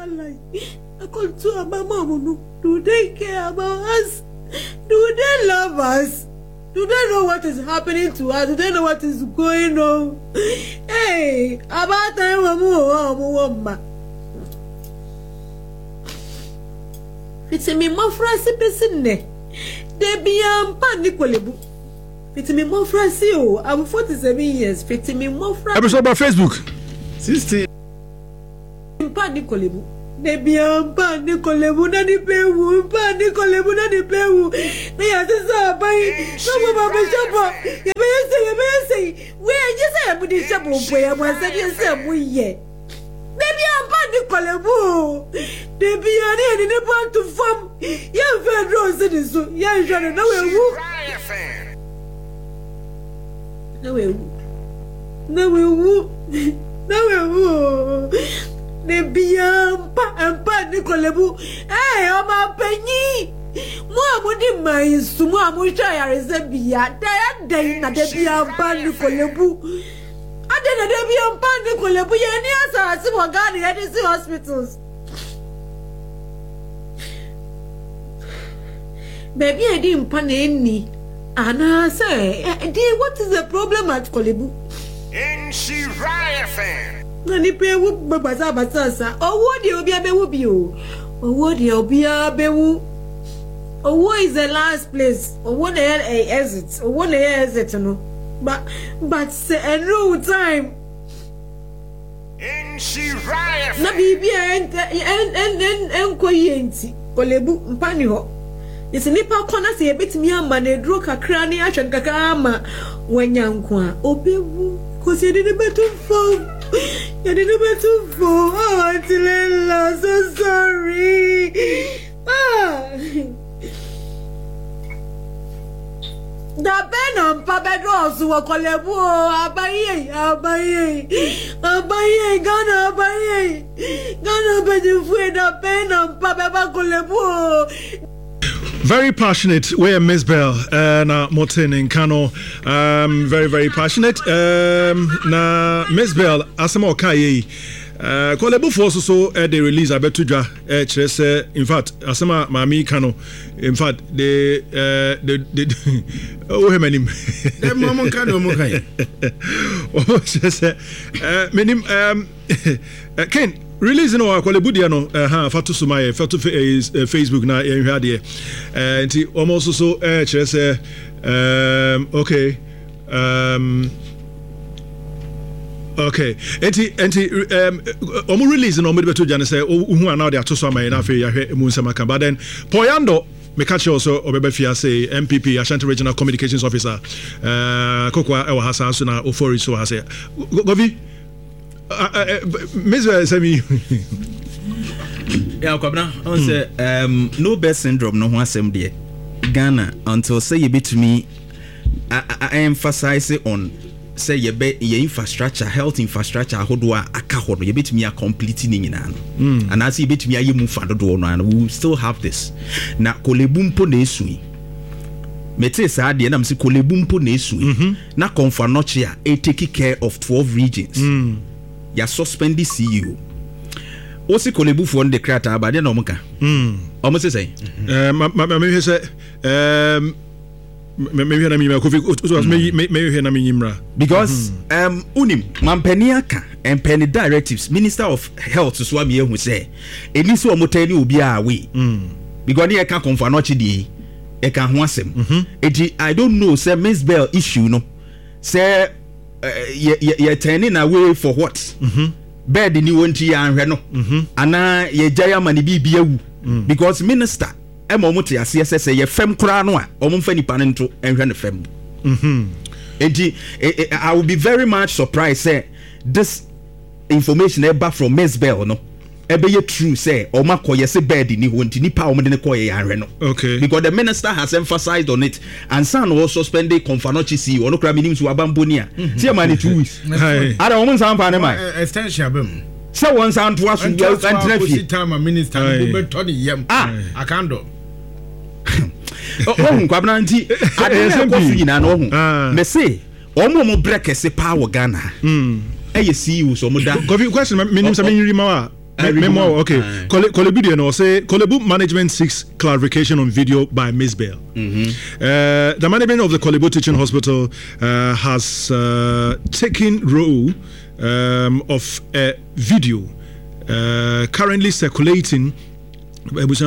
like I come to our mama. Do they care about us? Do they love us? Do they know what is happening to us? Do they know what is going on? Hey, about time mama. It's me more Francis Pesine. They be panicolebu. It's me more Francio. I'm 47 years. It's me more Francis. Episode about Facebook. 16. Panicolebu. They be panicolebu. Nani pewu. Panicolebu. Nani pewu. They are just a buy. No mama shop. You say. Where you say I'm the shop where I was saying we ye. They be panicolebu. They be in the part to form. You fed rose in this. You don't know where. No we ne biam pa Nicolebu eh o ma penyi mo amudi mai su mo amusha ya rezebia da na de biam pa Nicolebu ade na de biam pa Nicolebu ye ni asa si mo ga ni e si hospitals baby I didn't pan any Anna say what is the problem at Kolebu in Shiraya fan. Nani pewu babaza basasa. Owo de obi abewu bi o. Owo de obi abewu. Owo is the last place. Owo na exit. Owo na exit no. But say a time. In Shiraya fan. Na bibi en koyenti. Kolebu mpani ho. Yesi nipa kona se yebetimi ama na eduro kakra ne ahwe kakra ama wanyankwa. Obewu kosi de betu fo. You didn't bet to fall. Oh, Auntie, so sorry. The pen on Papa Dross who Kolebu, Abaye, Gonna bet you for the pen on Papa Kolebu. Very passionate. We're Miss Bell na Morton in Kano. Very, very passionate. Na Miss Bell, asema okaye. Kolebu force so they release abetudwa in fact asema mami Kano. In fact they oh hemanim. Dem mama Kano mo kai. Oh say menim Ken releasing our Kolebu dia no fatu sumaye fatu Facebook na ehwa de nti almost so chere say okay okay enti omo release no mo de beto jane say hu ana de atoso amaye na afi yahwe mu nsema kan but then Poyando me catch also obebe fia say MPP Ashanti Regional Communications Officer kokwa e wa hasa so na ofori so hasa govi Mr. Semi. Yeah, Kwabna, on say no best syndrome no one same there. Ghana until say you bit me I emphasize on say you be your infrastructure, health infrastructure hodwa aka hodo you bit me a completely nyina no. And as you bit me aye move do no and we will still have this. Na Kolebu mpo na esui. Mete sa de na mse Kolebu mpo na esui. Na Comfort Noche a take care of 12 regions. Ya suspend the CEO. Osi Kolebu for the creator abade na omuka. Omo say me say me na mi me na mi nyimra because unim mampani aka empany directives Minister of Health so am yehu say eni so omotani obi a we because they can Comfort Noche di e kan ho asem I don't know say Miss Bell issue no say ye turning away for what bed ni wonti ya anhwe no ana ye jaya mani bibia wu because minister emomote ase say ye fem kura no a omomfa nipa ne nto enhwe ne fem I will be very much surprised say this information eba from Miss Bell no ebe ye true say omakoye se bed ni wonti nipa omde ne koye ya anhwe no okay because the minister has emphasized on it and san also spend the Comfort Noche CEO no kra minim so abamboni a see man 2 weeks ada omon san pa ne mai extension abem say one san to asu ya antrafi time minister go beto ni yam akando oh kwabna nti ade ko fi na no ho me say omo break ese pa wo Ghana ye CEO so mo da question minim sa menri ma Memo, okay. Kolebu no say Kolebu management seeks clarification on video by Ms. Bell. The management of the Kolebu Teaching Hospital has taken role of a video currently circulating. Because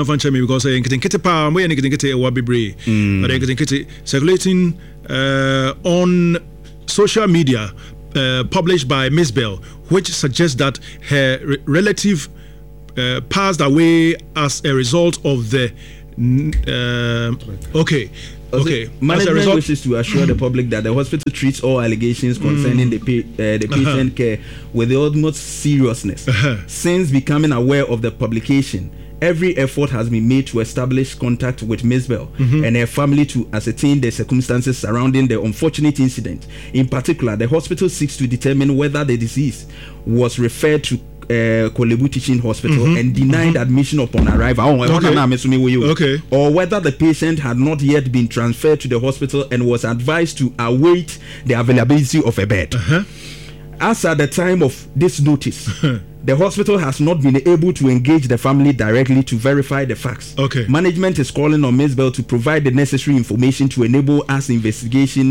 circulating on social media published by Ms. Bell, which suggests that her relative passed away as a result of the management wishes to assure the public that the hospital treats all allegations concerning the patient care with the utmost seriousness. Since becoming aware of the publication, every effort has been made to establish contact with Ms. Bell and her family to ascertain the circumstances surrounding the unfortunate incident. In particular, the hospital seeks to determine whether the deceased was referred to Kolebu Teaching Hospital and denied admission upon arrival, or whether the patient had not yet been transferred to the hospital and was advised to await the availability of a bed. As at the time of this notice, the hospital has not been able to engage the family directly to verify the facts. Management is calling on Ms. Bell to provide the necessary information to enable us investigate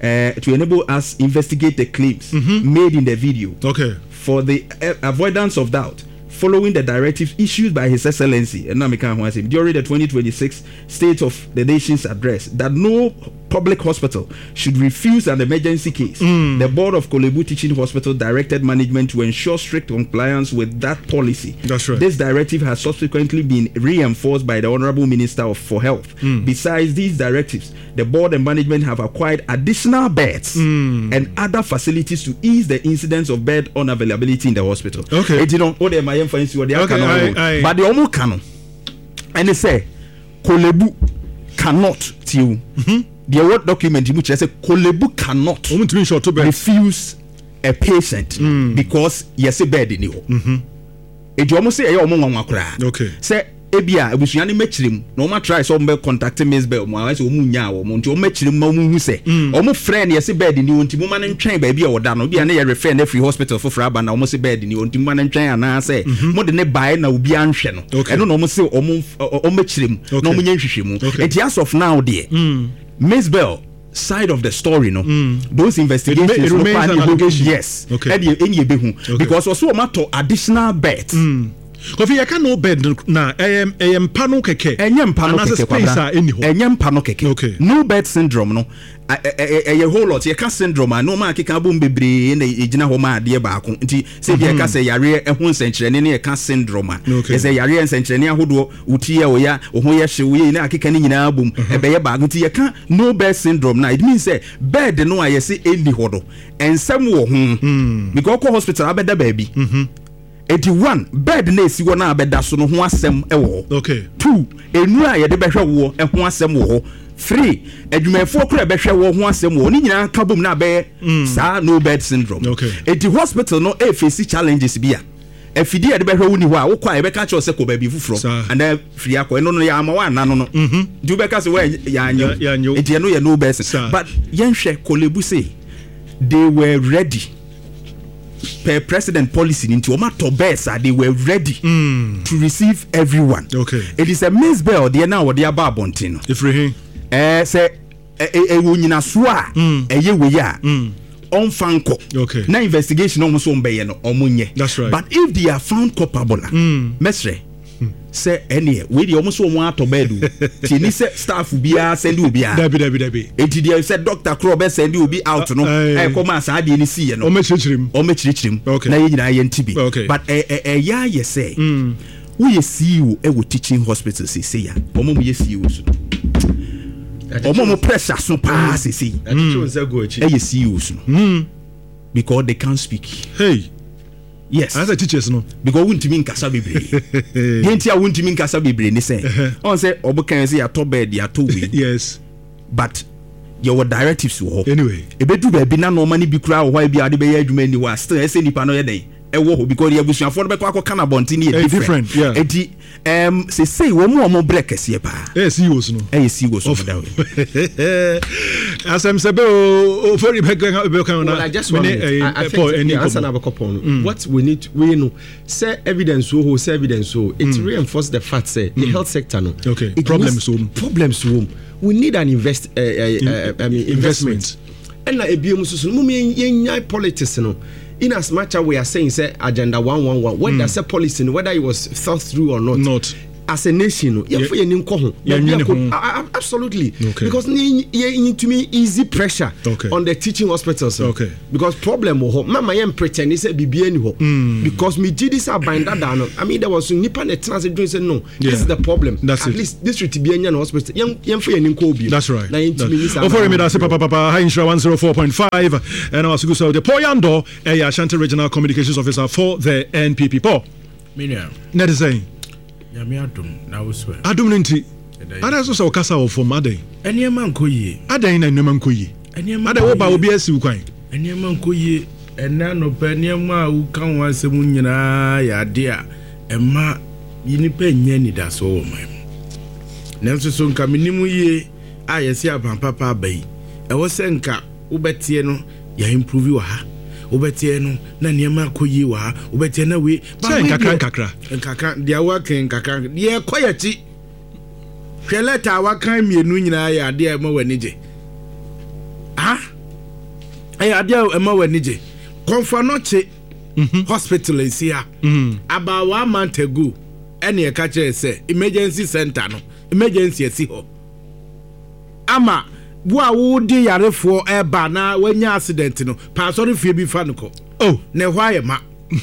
the claims made in the video. For the avoidance of doubt, following the directives issued by His Excellency during the 2026 State of the Nation's address that no public hospital should refuse an emergency case, the board of Kolebu Teaching Hospital directed management to ensure strict compliance with that policy. That's right. This directive has subsequently been reinforced by the Honorable Minister for Health. Besides these directives, the board and management have acquired additional beds and other facilities to ease the incidence of bed unavailability in the hospital. But the Omo Kano and they say Kolebu cannot till the word document which say Kolebu cannot refuse a patient because yes a bed in you. It almost say say ebia ebusuani mechirim na o ma try so mbe contact Ms. Bell mo awase o mu nya wo mo nti o mechirim ma mu hu se o mo friend yes bed ni wonti mo ma ne ntwen ba bia oda no bia na ye refer na free hospital for aba na o mo se bed ni wonti mo ma ne ntwen ana se mo de ne bae na obi anhwe no eno na o mo se o mechirim na o mo nya nhwehwemu enti as of now there Ms. Bell side of the story no those investigations it remains an allegation. Yes because also matter additional beds. Kofi you can no bed na pano keke enyem pano keke space anyhow enyem pano keke no bed syndrome no a whole lot you can syndrome no ma keka bom bebre na ejina ho ma ade ba ko nti se bia ka se yare ehun senkyerene ne ka syndrome e se yare senkyerene ahodo utie o ya ho ye hyewe na akeka ne nyina bom e be ye ba nti you can no bed syndrome na it means say bed no ayese eni hodo ensem wo ho because ko hospital abeda baby 81 bed na esi wo na abeda so no ho asem ewo 2 enu a ye de behwe wo ho asem wo 3 adwumafo kura behwe wo ho asem wo ni nyina ka bom na be sa no bed syndrome eti hospital no e face challenges bia afidi ye de behwe wo ni ho a wo kwa e be ka cho se ko ba bi fufuro and free akọ eno no ya ama wa na no du be ka se we ya anyo eti eno ye no bed but yenhwe Kolebu say they were ready per president policy into Omato Besa, they were ready to receive everyone. It is a Ms. Bell, the now what they are babontino. If we say a winina swa, a ye we ya on fanco. Now investigation almost on Bayano or Munye. That's right. But if they are found culpable, Mestre. Say any we the almost want to bedu tini say staff bia send you bia dabi enti dia say Dr. Krobe send you be out no e come as ade ni see no o mechirichirim na ye nyina ye ntibi but ya ye say we ye CEO e wo teaching hospital say ya omo ye CEO so omo pressure so pass say e ye CEO so because they can't speak. Yes, as a teachers no because won't mean kasa bebre yentia won't mean kasa bebre ni say on say obokan say ato bed ya to we yes but your directives wo anyway ebedu ba bi na no mani bi kura wo bi ade be ya adwuma ni wa still say nipa no ye den e wo because the abusuafo no be kwa kana bonti ni different enti say wo mo break kase pa CEOs no CEOs no As I'm saying, very big. Well, I just want I think the answer na bakopon. What we need, we know, say evidence so, say evidence so. It reinforces the fact say the health sector no. Okay. Problems room. We need an investment. And like a so no politics no. In as much as we are saying say agenda 111, whether that's a policy, whether it was thought through or not. As a nation, absolutely. Okay. Because to me easy pressure on the teaching hospitals. Okay. Because problem mama yam pretend is because me did this bind that down. I mean there was nipa net transit doing say no. This is the problem. That's at least this should be a hospital. That's right. For me that's Papa High Insurance 104.5 and also so the Poyando Ashanti Regional Communications Officer for the NPP. Paul. Minia. Net is saying Adum nti ada so so kasa wo for made enema nkoyi ada na enema nkoyi ada wo ba obi asi kwan enema nkoyi ena no pa enema u kan wa asem nyina ya de a ema yini pa nya ni da so wo man nanso so nka menimu ye a yesi abampa pa bai e wo se nka wo betie no ya improve wa ha obetie no na niema koyi wa obetie na we ba nkakra dia wa ken nkakra dia koyachi hweleta wa kan mienu nyina ya de ma wanije ya de ma wanije konfanoche hospital isia about 1 month ago ene e ka kire say emergency center no emergency esi ho ama Bua wudi yarefo eba na wanya accident no pasori fie bi fa nko ne hwaye ma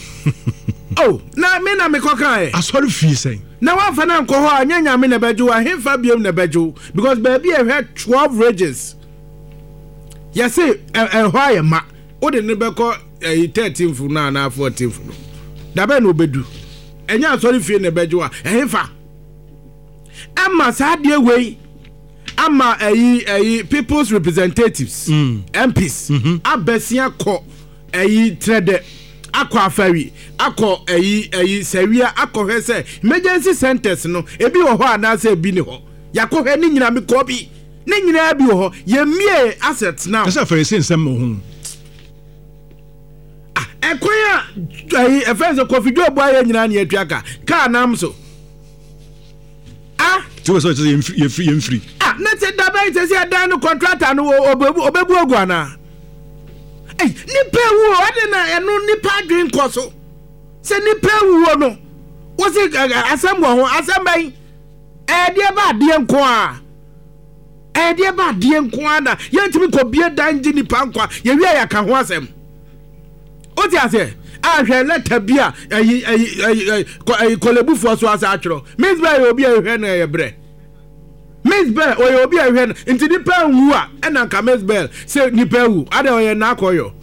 na me na me kokan asori fie sen na wa fa na nko ho anyanya me na beju wa hemfa biem na beju because baby e hwe 12 regions yes hwaye ma o de ne beko 13th fu na 14th fu no da be no bedu enya asori fie na beju wa hemfa amma sa de wei ama people's representatives MPs abesia ko trade akwa afari akọ sawia akọ hese emergency centers no ebi wo ho anase ebi ni ho yakọ he ni nyina me ko bi ni nyina bi wo ho ye mie assets now esa afari sensem ho ekoya efense kofido bo aye nyina na atuaka ka nam so so you free na te da ba ite se dan no contractor no obebu oguana nipa wu ade na eno nipa dwen koso se nipa wu no wo se asem wo ho asem ban de ba de nko a na yentimi ko bie danji nipa nkwa ye wi ya ka ho asem o ti ase ahwe letter bia kolebu fo so asa atwro Miss Bell obi ahwe na ye bre Miss Bell obi ahwe na nti nipa wu a na ka Miss Bell say nipa wu ade oye na akoyo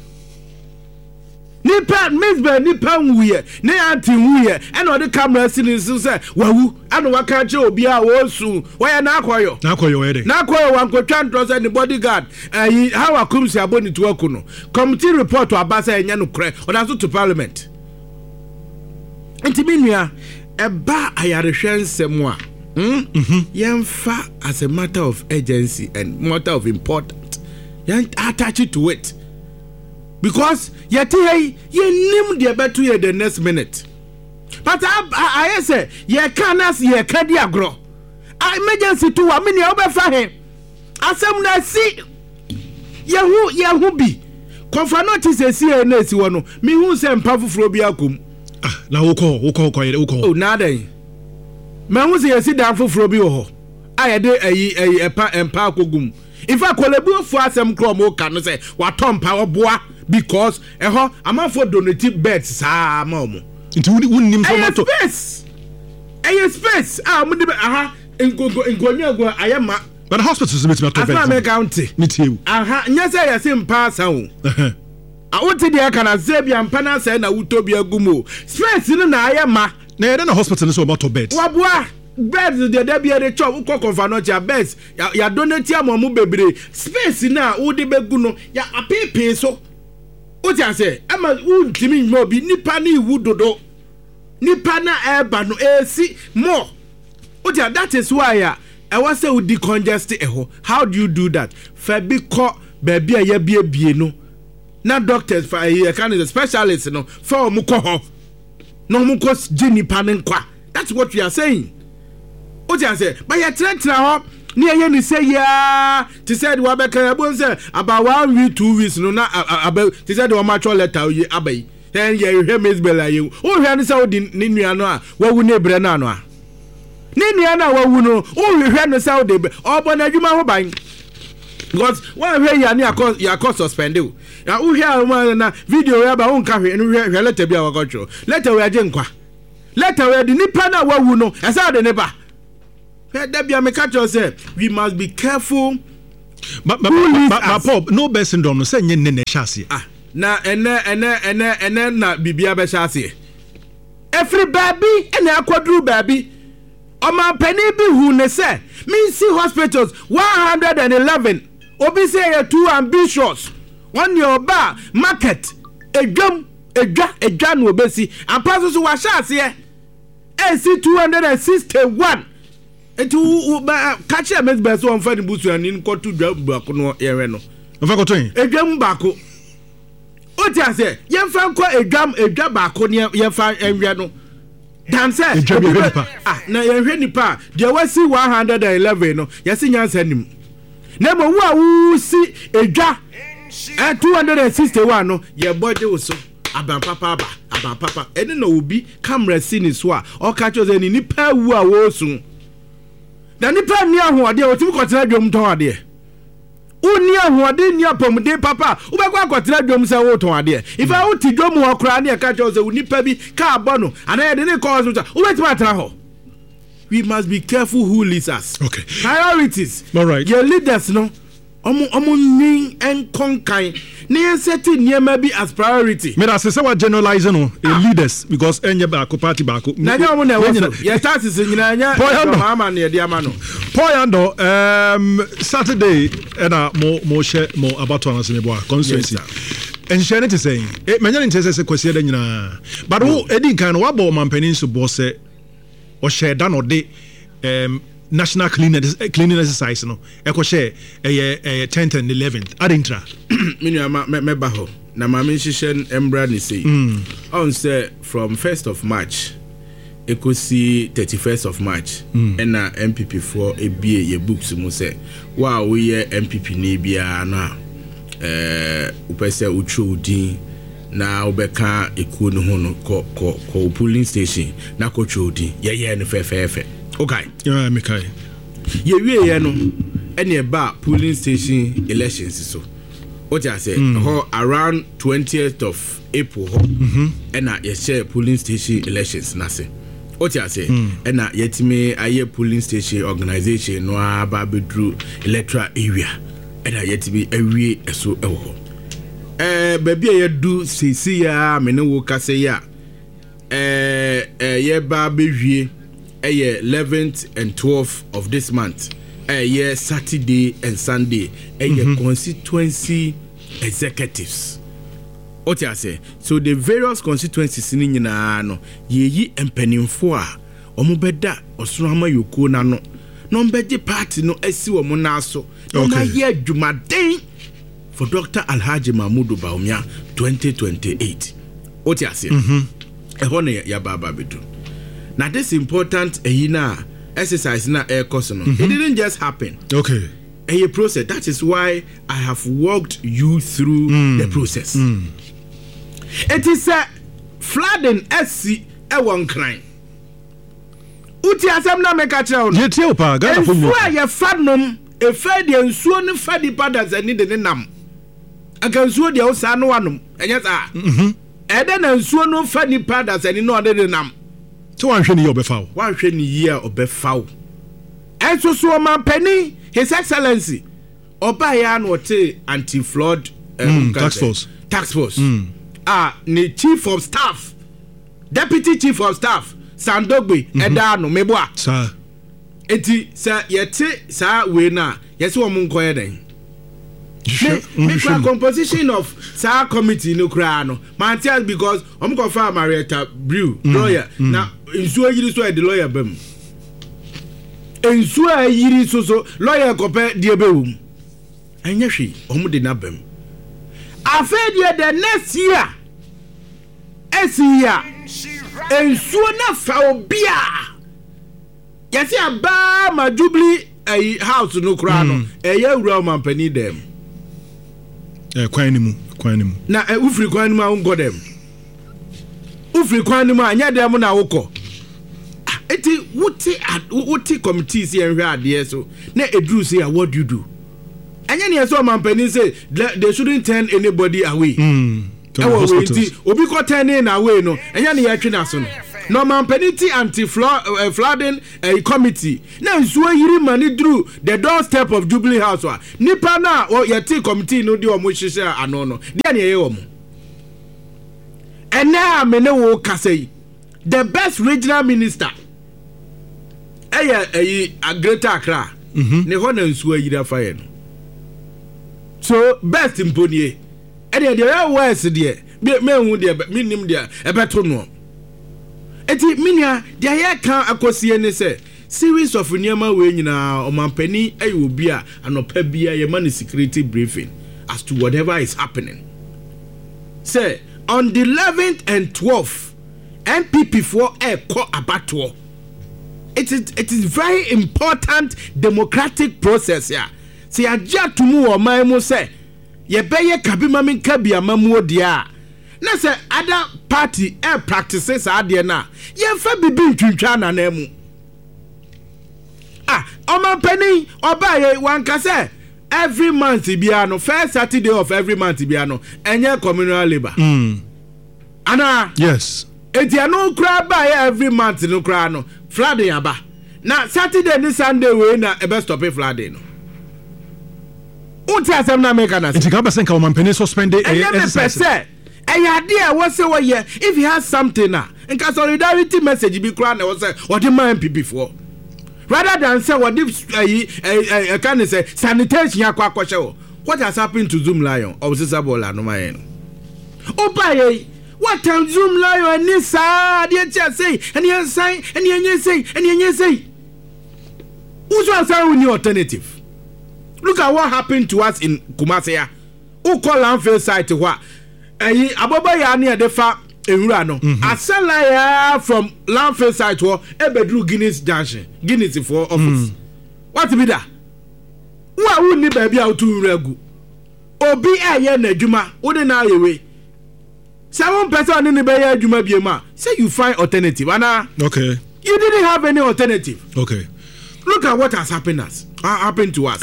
nipa Miss Bell nipa wu ye ne anti wu ye na ode camera sinisu say wawu anu waka che obi a wo su oye na akoyo ede na akoyo wan ko twantro say ni bodyguard how akumsi aboni to akuno committee report to abasa enya no kre oda so to parliament intiminua eba ayarehwe nsem a yemfa as a matter of urgency and matter of importance yan attach it to it because yet ye nim de betu ye the next minute but I say ye can as ye kadi agro emergency to wa me ne obefa he asem na si ye hu bi konfa notice esi e na esi wo no me hu se mpa foforo bi akom na woko na den me hu se esi dan foforo bi wo ho ayede empa akogum in fact kolebu fu asem kro mo ka no se wa tompa oboa because eho amafo donate beds sa ma omo nti wunnim so mato space mo de aha ngonyo go ayema but the hospitals meet me to beds asma county meet you aha nya say yesi mpa sawo awoti de aka na zebia mpa na say na wutobi agumo space no na ayema na yede na hospital so mato beds waboa beds de bia de chop uko confanocha beds ya donate amomu bebre space na wudi begu no ya apepe so oti ase ama untimi mo bi nipa na iwu dodo nipa na eba no esi more oti that is why was say we decongest how do you do that? Fabi ko baby a ye no. Na doctors for a kind of specialists no for mu ko ho. No mu ko gini panen kwa. That's what we are saying. What you say? But you tra ho near you say yeah. She said we say about 1 week 2 weeks no na about she said we match letter you abai. Then you hear Miss Bella you. Oh here say odi ni nuano a wa wu na ebre na no a. Ni nuano wa wu no. Oh here no say odi obo na adwuma ho ban. Because one way you are suspended. Now we hear na video ya ba won ka hwe no hwe letter bia wa control. Letter we agye nkwa. Letter we the nipa na wa wu no. Esa de ne ba. That be me catch us say we must be careful. But Paul, no best syndrome no say nye ne chassis. Na ene na bibia be chassis. Every baby ene akwadru baby. Oman penny bi hu ne say me see hospitals 111. Obi say you too ambitious. One your bar market edwa no obesi. Apaso so wa chassis AC 261. Etu catch a mess best on Fanny Busu and in Kotu Bakuno Ereno. Vacotin, a gum bako. What I say, young Franco a gum bako near Yafan and Reno. Dance, now you're ready pa. There was 111. No, yes, in your send him. Number one, see a ja at 261. No, your body was so. About papa, and no be camera scene is wa or catch us any nipa who are soon. Na nipa ni ahoade o timi kwotena dwom ton ade uni ahoade ni apomde papa wo be kwa kwotena dwom se wo ton ade if I wuti dwom ho kra na ka cho se nipa bi ka abono ana ye de ne cause wo be tima tra ho. We must be careful who leads us. Okay, priorities. All right, your leaders no omo nin en konkan ne seti niema bi as priority. Me that say we generalize no leaders because enye ba ko party ba ko na nya omo na we ye taxes nyina nya mama na ye dia ma no Poyando Saturday na mo share mo about one as me boy constituency and share it saying e manya nte say kwesi da nyina but wo edi kan no wa bo mampanin so bo say o share da no de national cleanliness exercise no eko share 10th and 11th adentra me ba ho na ma me hihye embra ni say on say from 1st of March eko see 31st of March and na MPP for ebie ye books mu say wa we ye MPP ni bia na upese uchodin na obeka eko no ho no ko polling station na ko chodin ye no fe okay. Yeah, Mikai. Ye no any ba polling station elections so. What I say around 20th of April and na share polling station elections na say. What I say and na yetime aye polling station organization no aba bedru electoral area and na yetime awie eso ewo. Baby ye do sisi ya me ne wo kase ya ye ba bewie 11th and 12th of this month. Saturday and Sunday. Constituency executives. What I say? So the various constituencies in no ye empenimfo a omobeda osunama yoko na no. No beje party no esi wo na so. No na ye dwumaden for Dr. Alhaji Mahmudu Bawumia 2028. What I say? Ehone ya baba bedu. Now this important exercise na air course no. It didn't just happen. Okay. A process. That is why I have walked you through the process. It is a flooding SC one crime. Uti asem na meka chao. Je tie opa Ghana fo mu. Ensuo ye fadnom e fadi ensuo ne fadi padas ani de ne nam. Aka ensuo de o sa no wanom. Enya sa. Ede na ensuo no fadi padas ani no de nam. So one hwe ni obefa. One hwe ni year obefa. Enso so man penny His Excellency Oba ya no te anti-fraud tax force. Ni chief of staff, deputy chief of staff Sandogbe eda no meboa. Sir. Eti sa yete sa we na yesi wo mun koye den. The composition of sa committee no kra no mantias because confirm Marietta Brew lawyer na nsuo yiri so e the lawyer bam ensu a yiri so lawyer kope die bewum anya hwe omo de na bam afedie the next year esia ensu na fa obia yesi aba ma Jubilee house no kra no eya wura mampani dem kwan ni mu na ufri kwan ni mu a ngo dem ufri kwan ni mu anya dem na wokọ eti wuti committees enhwe ade so na edru say what do you do anya ne so mampani say they shouldn't turn anybody away obi ko turn na away no anya ne ya twe na so no mampani anti flooding committee na nsuo yiri mani through the doorstep of Jubilee House wa nipa na yeti committee no di omo hihye ano no dia ne ye omo ena amene wo kasei the best regional minister a Greater Accra ne ho na nsuo yiri afaye no so best imponie ene de west de me hu de minim de ebeto no eti minia de ya kan akosie ne se series of niema we nyina omampani ayi obi a anopa bia ye man security briefing as to whatever is happening say on the 11th and 12th MPP for ko abato it is very important democratic process here say aja tumu o man mu say ye beye kabima min kabia mamu odia na say other party practices ade na ye fa bibi ntwintwa na na mu omampani obaye wanka say every month bia no first Saturday of every month bia no enye communal labor ana yes etiano kra ba every month no kra no flooding aba na Saturday ni Sunday we na ebe stop flooding no unti asem na make na it ka be senka omampani suspend exercise eya dia wo se wo ye if he has something na nka solidarity message bi kra na wo se what the man MPP for rather than say what if can say sanitation akwa wo what has happened to Zoom Lion or Sisabola no man obaye what time Zoom Lion ni sa dia tia say and you say and you say who's one alternative. Look at what happened to us in Kumasi. Who call landfill site what aboba ya near the fa enwura no asalaya from landfill site wo ebedru Guinness Junction Guinness for office what be that who ni baby out to regu obi aye na adwuma wo de na ayewe 7 person ni be ya adwuma biema say you find alternative ana okay you didn't have any alternative okay look at what has happened to us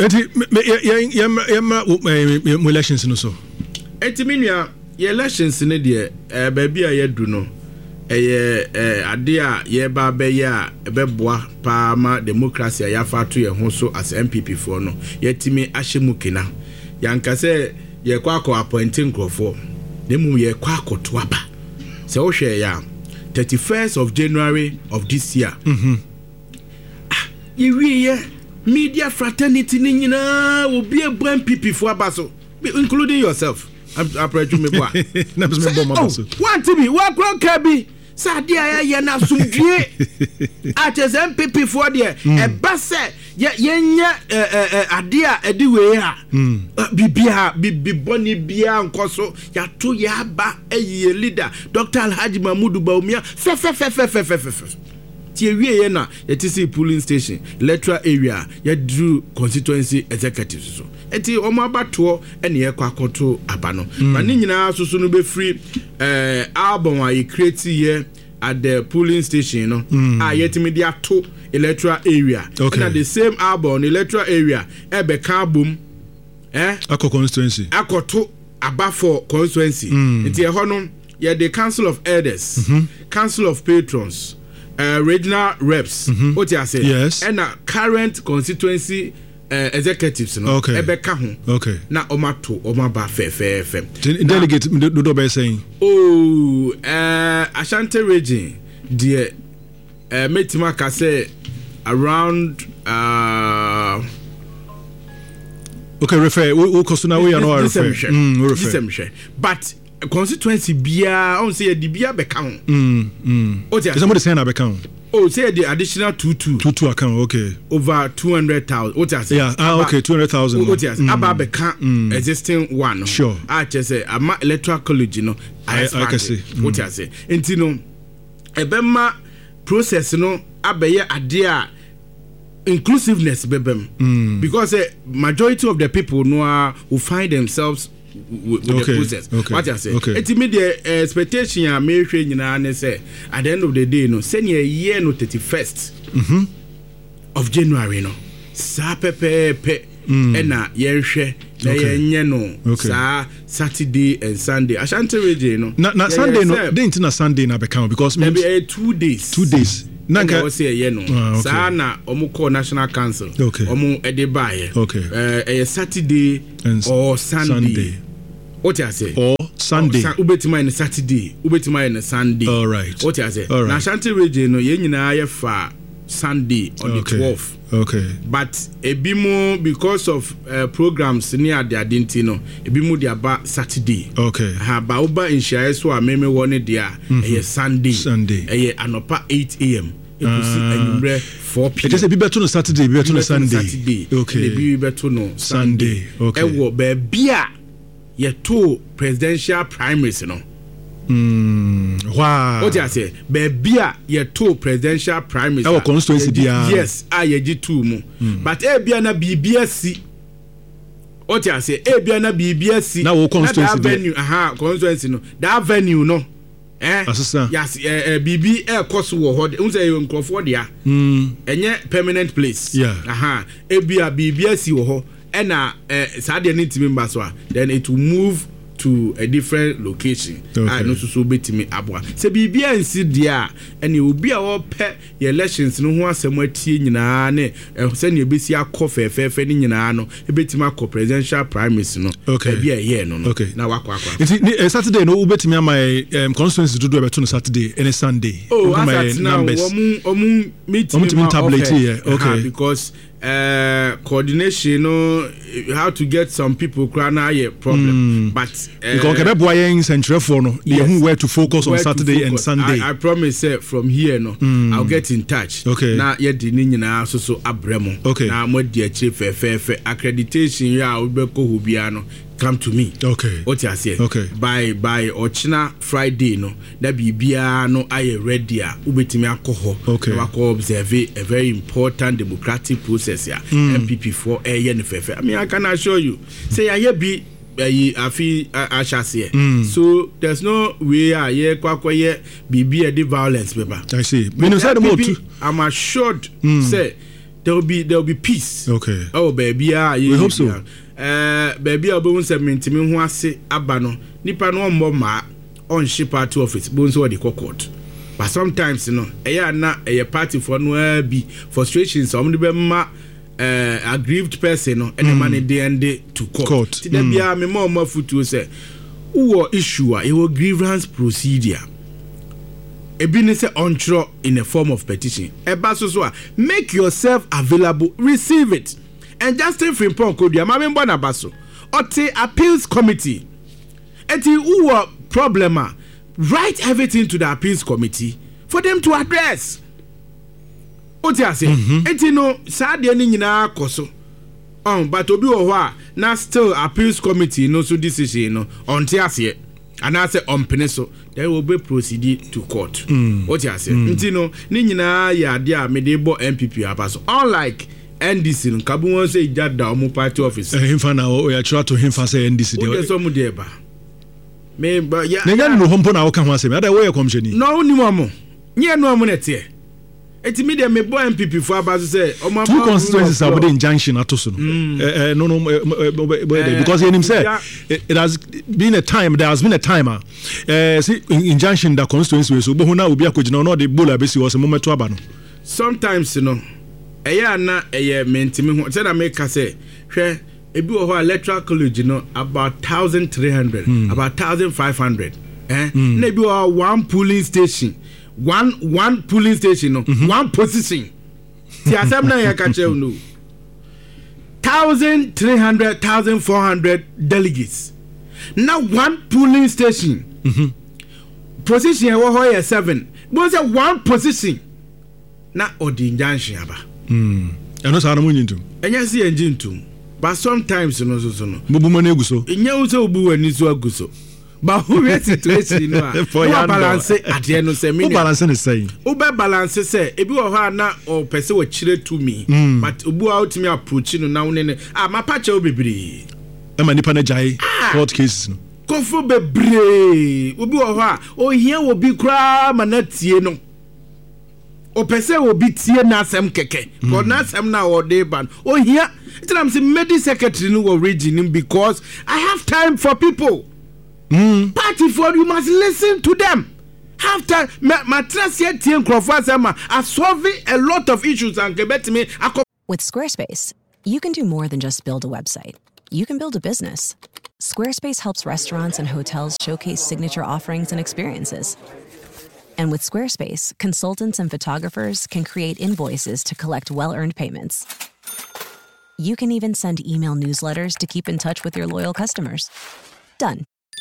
elections no so etiminua ye elections ne de baby a ye du no ade a ye ba be ya ebeboa pa ma democracy ya fa to ye ho so as MPP for no yetimi ahyemu kina yanka se ye kwa appointing crofo nemu ye kwa akoto aba se wo hwe ya 31st of January of this year ye media fraternity ni nyina obi ebu MPP for abaso including yourself I'm preaching me boy na me bomb abaso want to be what grow kabi sadia ya na sumdue at MPP for there e ba se yenya adia ediwe ha bibia biboni bia nkoso ya to ya ba eye leader Dr. Alhaji Mahmoud Bawumia fe tie na yetisi polling station electoral area ya drew constituency executive so eti omo abato ene ye kwakoto abano ma ni nyina soso no be free album a create here at the polling station no yetimi dia to electoral area and the same album electoral area ebe ka bom akọ constituency akoto aba for constituency eti e ho no ye the council of elders council of patrons regional reps what you say yes and current constituency executives no ebeka ho na omato omaba fe delegate do be saying Ashanti region the metima ka say around refer we kosuna we no refer but constituency bia on say the bia beka ho is somebody saying na beka ho Oh, say the additional 22 account, okay. Over 200,000. What I say? Yeah, okay, 200,000. What I say? About the existing one. Sure. I just say I'm electoral college, you know. I can see. What I say? And you know, ebema process, you know, abeye idea inclusiveness, bebem. Because majority of the people know who find themselves with the process. What I say? It's immediate expectation. I may say at the end of the day, no, send a year no 31st of January, no. Sa pepe ena yenhwe na yenye no sa Saturday and Sunday. Ashanti region no. Na Sunday no. Dey na Sunday na be count because maybe 2 days. 2 days. Nanka we say ye no. Sa na omo call National Council. Omo ede baye. Saturday or Sunday. What I say? Or Sunday. Ubetima in Saturday. Ubetima in Sunday. All right. What I say? Right. Na Ashanti region no ye nyina ye fa Sunday on the 12th. Okay. But ebimo because of programs near the Adintino, ebimo dia ba Saturday. Okay. Ha ba uba insha so a meme woni dia Sunday. Eye anopa 8 a.m. Ekusi anumre 4 p.m. It is a better on Saturday, better on Sunday. Okay. Be better no Sunday. Okay. Ewo be bia ye to presidential primaries no. Wow. What I say? Baby, you two presidential primaries. Our constituency, yes, I two mu. But na BBSC. What I say? Na BBSC. Now constituency. That venue, constituency no. That venue no. Assistant. Yes, BB air cost wo hod. Unse you nkrofo dia. Enye permanent place. Yeah. BBSC wo ho. Na Saturday need to member so. Then it will move to a different location. I know so betimi abwa. Se bibia nsi dia ene obi a wo pe elections no ho asem atie nyina ne se ne ebesi akọ fefefe ne nyina no ebetimi akọ presidential primaries no. Bia ye no no. Na wakwa. Saturday no ubetimi my constituency do beto no Saturday and Sunday. Oh, my numbers. Omu meeting tablet here. Okay. Because coordination, how to get some people crana problem, but because where to focus on Saturday and Sunday. I promise from here I'll get in touch. Okay. Now so abremo. Okay. Now mo dia chief accreditation ya ubeko hubiano. Come to me. Okay. What you say? Okay. By Ochina Friday no. That be no I ready ubetimi akoho. Okay. Na wako observe a very important democratic process here. MPP for NFF. I mean I can assure you. Say I be afi ashase. So there's no way I kwakwaye be the violence paper. I see. I'm assured say there will be peace. Okay. Oh baby, we hope so. Baby obo se mentimi ho ase aba no nipa no ombo ma on ship party office bo nso the court. But sometimes na party for no be frustrations some de be ma aggrieved person no and man dey end to court. Ti da bia me ma futu say who issue a e grievance procedure. Ebi ne say ontro in a form of petition. Eba so make yourself available, receive it. And Justin Frimpong Kodia, Mami Mbona Baso, Ote Appeals Committee. Eti uwa problema, write everything to the Appeals Committee for them to address. Ote ase, eti no, saadi eni nyina koso. But obi owa, na still Appeals Committee no so decision no, onte ase. And I say peneso, there will be proceeded to court. Ote ase, enti no, ni nyina ya dia medebo MPP abaso. Unlike NDC no kabu won say jada omo party office him fa na o ya try to him fa say NDC dey so mu dey ba me ba ya na no hompo na wo ka ho asem ada wo ye commissioni no ni mo nye no mo nete eti me dey me boy MPP for abaso say omo two constituencies are within injunction atoso no because him say it has been a time there has been a timer see injunction that constituency so bo hu na obi akogina no dey bola besi wo se momento aba no sometimes no na mentimi ho say na make say hwe ebi wo ho electoral college no about 1300 about 1500 na ebi wo one polling station one polling station no one position ti asem na ya ka che no 1300 1400 delegates now one polling station position wo ho 7 but say one position na odi njanhwe aba eno sa na mo nyintum enya si enjintum but sometimes no so no bubu mo na eguso enya wo se obu wani so aguso ba who situation no a balance ade no se me balance ne say wo be balance se ebi wo ha na o pese wo chire to me but obu out me approach no na wo ne mapa che wo bebiri e ma nipa na jai court cases no kofo bebre obi wo ha o hia wo bi kra ma na tie no o pese wo bi tie na asem keke ko na asem na wo dey ban o hia it am say medical secretary no wo region because I have time for people. Party for you must listen to them. Have time. My trust yet are solving a lot of issues and get me. With Squarespace, you can do more than just build a website. You can build a business. Squarespace helps restaurants and hotels showcase signature offerings and experiences. And with Squarespace, consultants and photographers can create invoices to collect well-earned payments. You can even send email newsletters to keep in touch with your loyal customers. Done.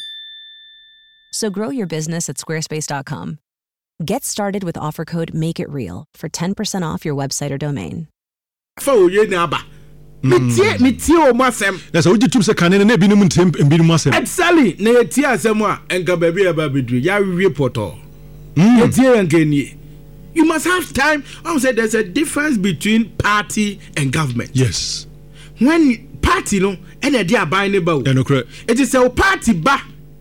So grow your business at squarespace.com. Get started with offer code MAKEITREAL for 10% off your website or domain. For you naba. Metie o masem. Yes, we jitum se kanene na binum ntem binum masem. Exactly. Na yetie asem a enka ba bia ba bedru. Ya report all. Yetie enka nie. You must have time. I say there's a difference between party and government. Yes. When party no and e dey aban ne ba o. No correct. It is a party ba.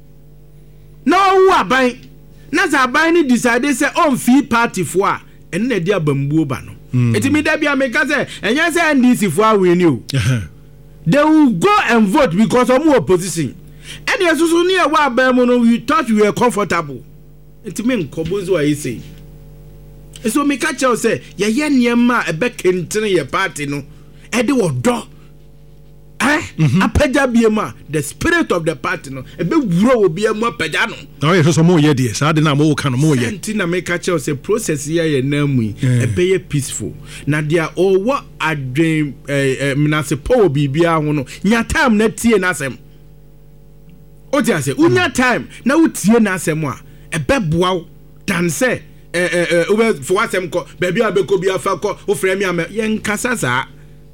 No who aban. Na za aban ni decide say on fee party for a and na dey abambuo ba no. It me dey bia make say enye say NDC for a win you. They will go and vote because of more opposition. And yes so near wa aban mo no we thought we were comfortable. It me nkobozo ayi say. So me catch you say ye niema ebe kentene ye party no e de wodo apaja biema the spirit of the party no ebe wuro obi emu apaja no na ye so mo ye de sa de na mo ka no mo ye ntina me catch you say process ye na mu ebe ye peaceful na dia o wo adwen minase po bibia ho no nya time na tie na asem o ti ase unya time na utie na asem a ebe boaw dan say for what them call baby abeko bi afa ko o frame am yen kasa sa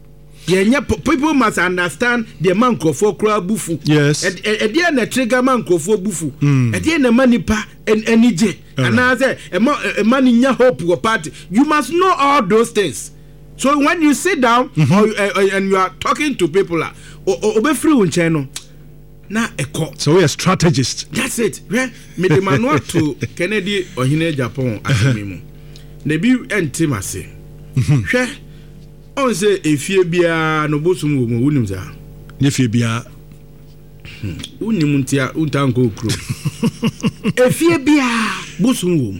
people must understand the man crofo kra bufu yes e dey na trigger man crofo bufu e dey na manipa enije and I say e man nya hope your party you must know all those things so when you sit down and you are talking to people obe free unchen no na eko so we are strategist that's it me the manual to Kennedy ohine Japan asemi mu na bi entimase hwe on say efie bia no bosum wo mu unim za efie bia unim ntia untanko kro efie bia bosum wo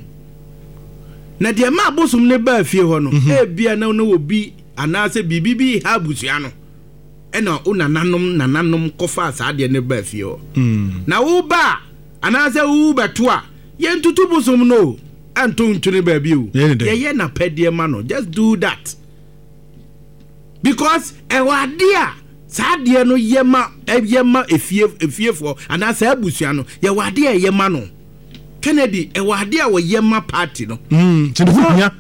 na de ma bosum ne ba efie ho no e bia na no obi anase bibibi ha busua no ena una nanom kofa asade ne ba fie o na wo ba anase wo beto a ye ntutu bosum no anto ntune ba bi o ye na pedie ma no just do that because ewadia sade no yema efie for anase abusua no ye wadia yema no Kennedy ewadia wo yema party no tinubunya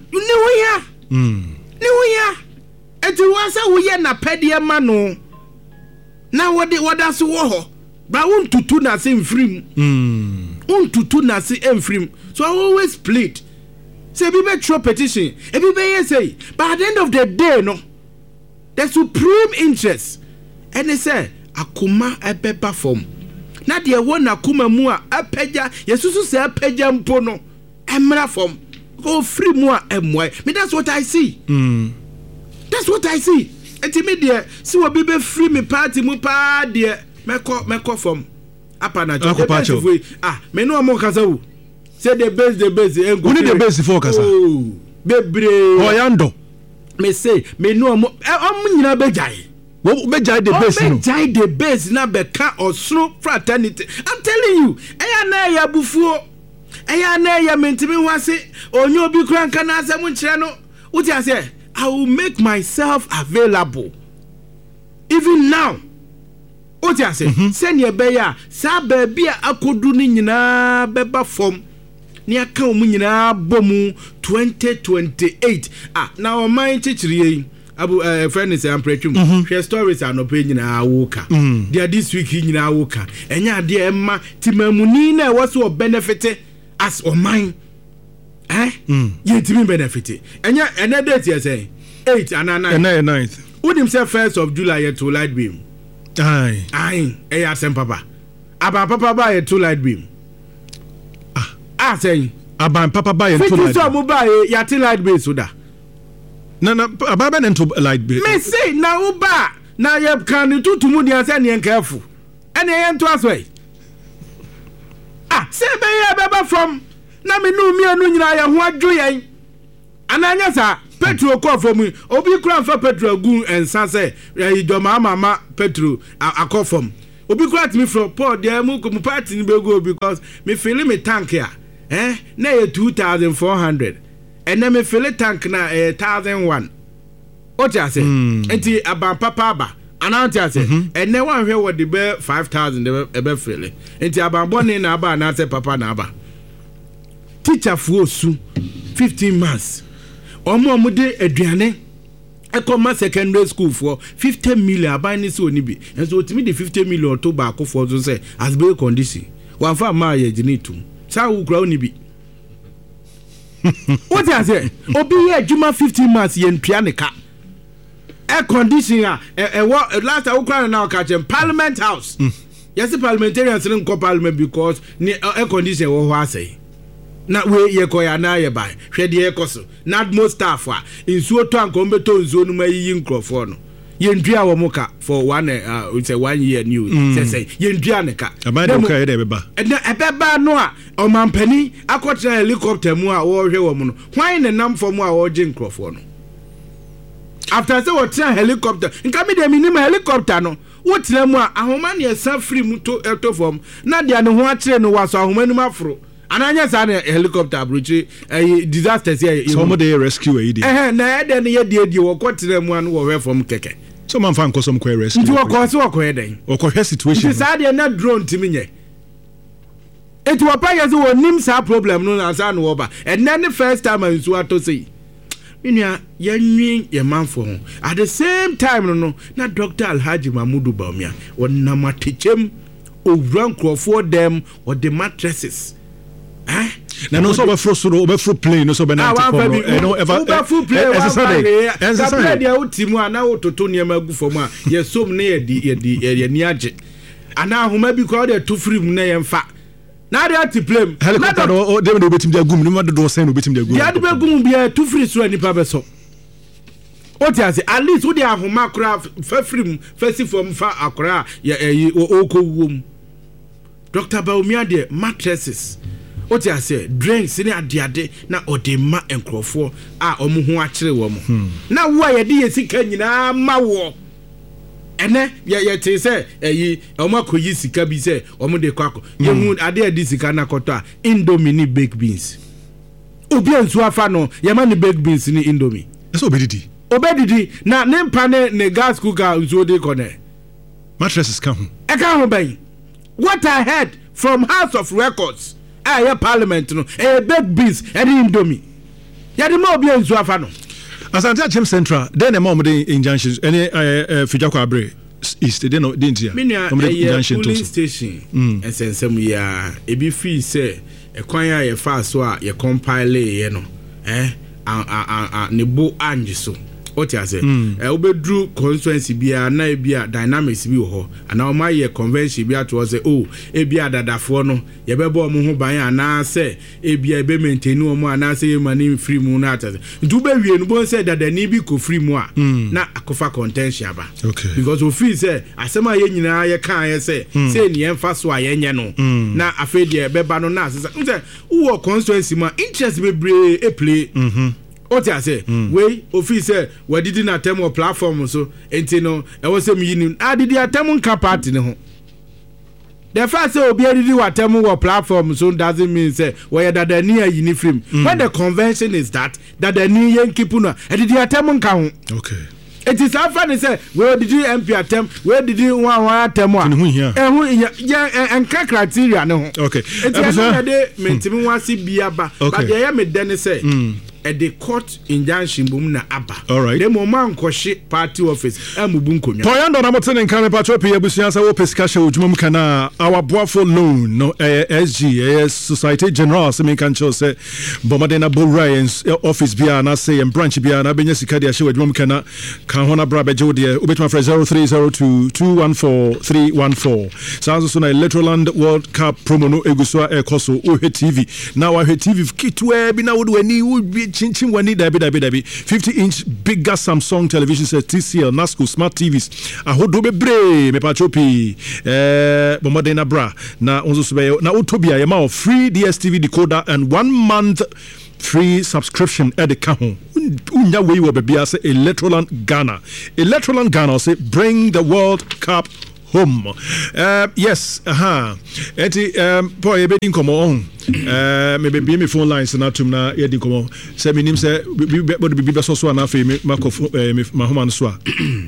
ni wo ya eti wasa wo ye na pedie ma no na woda so wo ho ba wontutu na se mfrim wontutu na se emfrim so I always split say bi be throw petition e bi be yes say but at the end of the day no the supreme interest and they say akuma ebeba form na de won akuma mu a apeja yesusu say apeja mpo no emra form go free mu a emwe me that's what I see that's what I see. Enti me there see we be free me party mu pa there meko from apa na me no mo kasa wo say the base we need the base for kasa bebre oyando me say me no mo nyina bejai wo bejai the base no bejai the base na beka osro fraternity I'm telling you eya na ya bufuo eya na ya mentimi wase onyo obi kranka na asem nkire no uti ase I will make myself available even now. What you say? Send your beya, sa baby akodu ni nyina beba form. ni aka omu nyina bomu 2028 na o man chichiri abu friend is ampretum share stories are no pay nyina woka dia this week nyina woka enya ade emma timamuni na wo so benefit as o man ye timi benefit enya ene date ye say 8 and 9 9th would himself 1st of July ye to light beam aye asem papa aba papa ba ye to light beam say aban papa ba ye to light so mo ba ye ya to light beam so da na ababa na to light beam me say na uba na ye kan tutumu dia say ne careful ene ye nto asoi say be ye baba from na me no mi anu nyina ye ho adwo yen ananya sa petrol call for me obi kura fa petrol gu ensa say idoma mama petrol akọ from obi kura me from Paul there mu party ni be go because me fill me tank ya na ye 2400 and then me fill tank na 1001 what you say enti aban papa aba anant you say and then one hwe what the be 5000 e be fill enti aban boni na aba na say papa na aba teacher fu osu 15 months omo de aduane ekoma secondary school for 50 million aban ni so ni bi enso otimi de 50 million to ba akofo so say as be condition wan fa ma ye genitum sa wo kura oni bi what you say obi ye juma 15 months ye ntua ne ka air condition last I kura na ka chem parliament house yes parliamentarians in ko parliament because ni air condition wo ho asai na we ye ko ya na ye bai hwe de ye koso na most staff insuo to anko mbeto nsuo no mayi nkrofo no ye ndua wo muka for one it's a 1 year new say ye ndua ne ka abade ko ye de beba ebeba no a o mampani akotra helicopter mu a wo hwe wo mu no hwan ne nam fo mu a wo je nkrofo no after say what helicopter nka me de minimum helicopter no what tira mu a ahoma ne sa free mu to form na dia ne ho akire no waso ahoma nu mafro ananya sa na helicopter abrochi disasters here so mo dey rescue e dey na e dey ye die wo kwotire mu an wo hwe from keke so man fan kosom ko rescue nti wo ko so ko e den wo ko hwe situation sa dey na drone timi nye eti wo pa yesi wo nim sa problem no na sa no wo ba and then the first time I so ato say minia yanwi ye manfo ho at the same time no na Dr. Alhaji Mahmudu Bawumia wonna matechem ovran crofo dem or the mattresses na no so be fro plane no so be na no ever plane dia utimu ana ototo niam agu fom a ye som na ye ni age ana homa bi ko de to free mu na ye mfa na de ati plane helicopter no dem de betim dia gum ni ma do sen no betim dia gum dia de be gum bia to free so ani pa be so o ti ase at least wo de ahoma kra fa free mu fa si fom fa akra ye okowum Dr. Bawumia de mattresses what you say drinks ni adiade na odema enkrofo a omo ho akire wo mo na wo ye de sika nyina ma wo ene ye te say omo akoyi sika bi say omo de kwako ye hu ade adi sika na koto a Indomie ni baked beans obi ensu afa no ye ma ni baked beans ni Indomie eso obedidi na ne mpa ne gas cooker nso de kone mattresses ka ho e ka ho ben what I heard from House of Records ya parliament no baked beans and Indomie ya de ma obi enzu afa no Asante Achem Central then mom de injunctions any Fijakwa Abre east they no didn't here injunction police station ensensem ya ebi free say ekwan ya ye fa so a ye compile ye no ne bo anje so what you say obedru constituency bia na bia dynamics bi ho ana o maye convention bia to say e bia dadafo no ye bebo mo ho ban ana say e bia be maintain o mo ana say mani free mu na ata ntu be wie no bon say dadani bi ko free mu a na akofa contention aba because o free say asema ye nyina ye kan ye say ni emfa so a ye nye no na afede be ba no na say wo constituency ma interest be bre e play what I say we officer we did na term of platform so enti no e was say me ni did ya term nka party ne ho the first say obi did wa term of platform so doesn't mean say we that the near uniform when the convention is that the new young keep no did ya term nka ho It is often say, where did you MP attempt? Where did you want to and criteria? No. Okay. It's another day, Mentimi was Biaba. But the Yami Dennis say, at the court injunction, Bumna Abba. All right. The Moman Koshi party office, Mubunko. Poyando Namotan and Kanapacho Piabusias, our Pescasha, Ujumkana, our Boafo loan, no SG, Society General, Semicancho, say, Bomadena Bull Ryan's office Biana, say, and branch Biana, Benyasikadia, show at Mumkana, Kahona Brabe Jodia, Ubitma 0302 214 314. Sounds on a Electroland World Cup promo no Eguswa Ekoso, Uhe TV. Now I hear TV, Kitwe, Bina would would be Chinchin Wani Dabi 50-inch bigger Samsung television set TCL, NASCO, smart TVs. I hold Dobe Bre, Mepachopi, Bomadena Bra. Na Unzo na Utobia, Yama free DSTV decoder and 1 month free subscription at the Kahon. Unya way will be as Electroland Ghana. Electroland Ghana say bring the World Cup home. Yes, eti boy ebedin komo on. Maybe be me phone lines na tum na yedi komo. Say me nim say be so na fe me makofo ma homa no so a.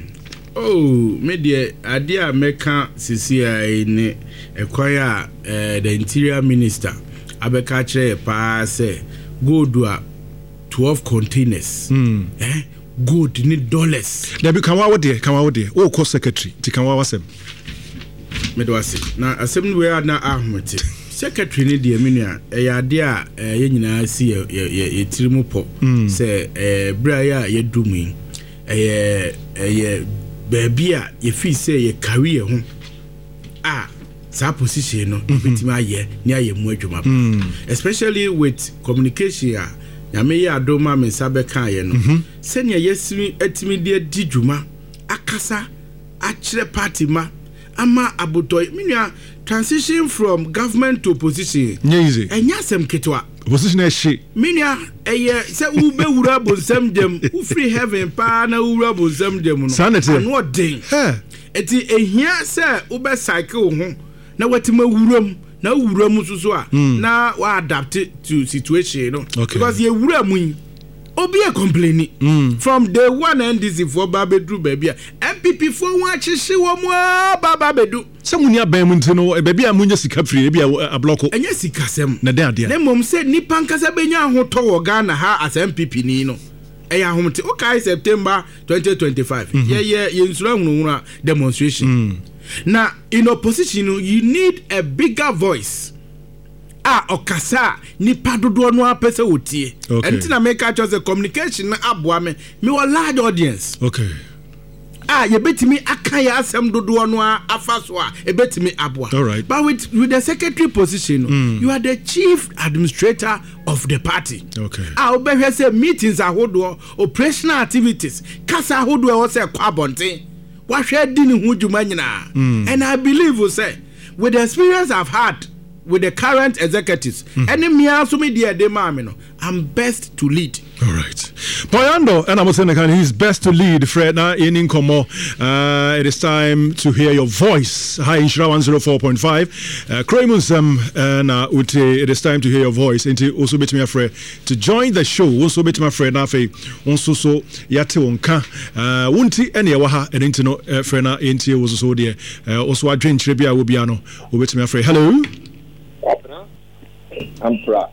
Oh, media idea meka CCI ne ekwaya the interior minister abeka kire pa say go do 12 containers. Good need dollars. There be come out there. Oh, co secretary. Ti come out sem. Me do ase. Na asem we na ahmete. Secretary ni de minia ya de a ye nyina si ye tirimu po. Se bra ya ye dumi. Ye baby a ye fi say ye career ho. Sa position no betima ye ni aye mu adwuma. Especially with communication Yame ya adoma me sabe kan ye no. Senya yesimi etimi de didwuma akasa akire party ma ama abotoy minua transition from government to opposition. Easy. Enya sem ketwa. Opposition e she. Minua eye se ube wura bonsam dem, u free heaven pa na wura bonsam dem no. Sanity. Ano den. Eti ehia se ube cycle ho na watima wuram. Na wuram so a na wa adapt to situation no because ye wuram obi e complaining from day one NDC for babedru baby MPP for one chihye wo mu baba bedu se muni aban mu ntino baby a munya sika free bi a block enya sika sem na den ade na mom se nipa nkasa benya ahoto wo Ghana ha as MPP ni no eya ahomte okay September 2025 ye nsura hunhura demonstration. Now, in opposition, you need a bigger voice. Okasa, ni padodo no apese otie. And tina make just the communication na abwa me wa large audience. Okay. You betimi akaya asem dodo no afaso a betimi abwa. All right. But with the secretary position, you are the chief administrator of the party. Okay. Obehwe say meetings ahodo, operational activities, kasa ahodo wo say kwabonte. And I believe we say with the experience I've had with the current executives, any media de mamino, I'm best to lead. All right. Poyando, and I'm saying he's best to lead. Fred, now in Incomo, it is time to hear your voice. Hi, Inshra 104.5. Kramusam, and it is time to hear your voice. And also bet me afraid to join the show. Also bet me afraid now. Also so yate wonka. Wunti any waha and intino frena inti was so dear. Also I drink tribia will be ano. Bet me afraid. Hello. I'm proud.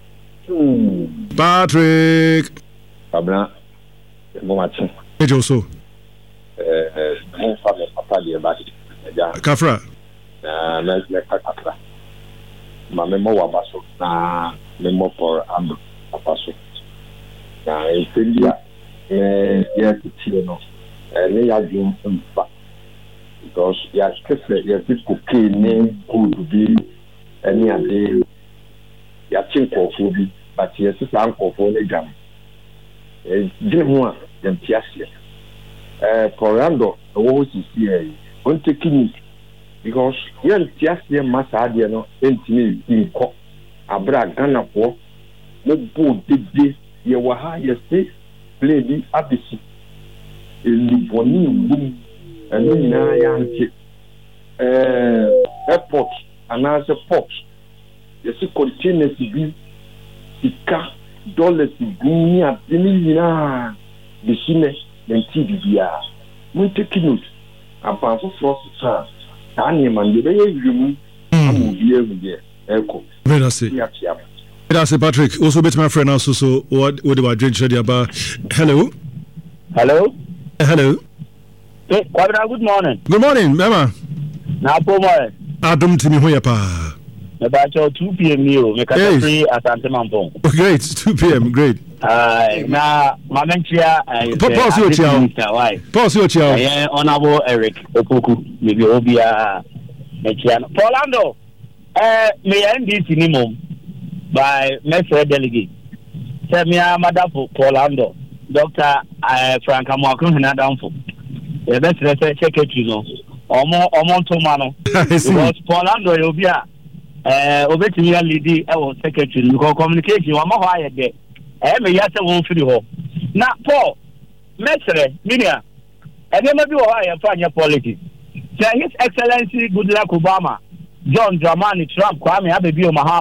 Patrick. Abna. Momachi. Ejo so. Papa de back. Kafra. Na me Kafra. Ma memo wabaso na memo for ambo wabaso. Na India yes no. Ne ya dun mfa. Because ya kese ya people name could be any other ya chinkofo bi but yes sankofo ne gam dinwa dem piasie Corando wo sisi on taking because yan piasie masa de no entimi inko abra Ghana ko mo bo dede ye wa ha ye se play bi abisi eliboni bum eno nyina ya nti airport anase port yesi containers bi sika dollars gunya dini nyina bisine menti bibia mun take note apa for sa ani man de be yum amu bia bia eko very say that's Patrick also bet my friend also so what do I drink ready about hello good morning mama na pomo adom timi ho ya pa about 2 p.m. meal make a free Asante Mampong. Great, 2 p.m. Great. Na Mamentia pause your child. Honorable Eric Opoku maybe Obia Mechiano. Orlando me NDC minimum by Mestre Delegate. Tell me Madam Orlando. Dr. Frank Amakun Hanadanfo. The best secretary no. Omo Tomano. Because Orlando Obia obetimi ya lady secretary because communication wa ma ho ayede me yase won firi ho na Paul Mestre minia ma bi wo aye fa anya politics His Excellency Goodluck Obama John Dramani Trump Kwame Abebio Mahama